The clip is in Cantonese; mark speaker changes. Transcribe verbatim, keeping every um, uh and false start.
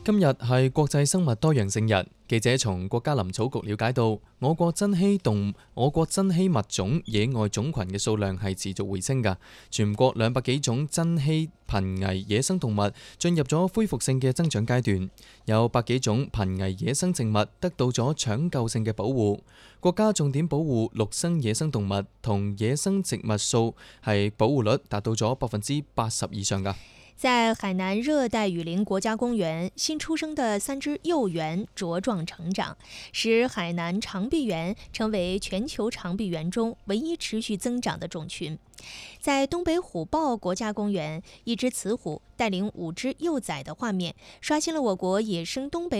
Speaker 1: 今日係國際生物多樣性日，記者從國家林草局了解到，我國珍稀動我國珍稀物種野外種群嘅數量係持續回升㗎。全國兩百幾種珍稀瀕危野生動物進入咗恢復性嘅增長階段，有百幾種瀕危野生植物得到咗搶救性嘅保護。國家重點保護陸生野生動物同野生植物數係保護率達到咗百分之八十以上㗎。
Speaker 2: 在海南熱帶雨林國家公園，新出生的三隻幼猿茁壯成長，使海南長臂猿成為全球長臂猿中唯一持續增長的種群。在東北虎豹國家公園，一隻雌虎帶領五隻幼崽的畫面，刷新了我國野生東北